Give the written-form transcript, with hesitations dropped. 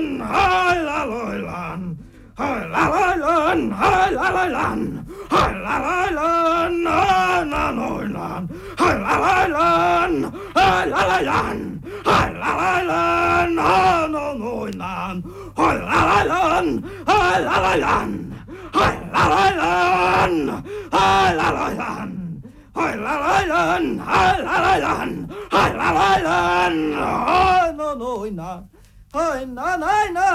hai la loi lan, hai la loi lan, hai la loi lan, hai la loi lan, hai la loi lan, hai la loi lan, hai la loi lan, hai la loi lan, hai la loi lan, hai la loi lan, hai la loi lan, hai la loi lan, hai la loi lan. Hai la la lan, hai la la lan, hai la la lan, hai no no na, hai na na na.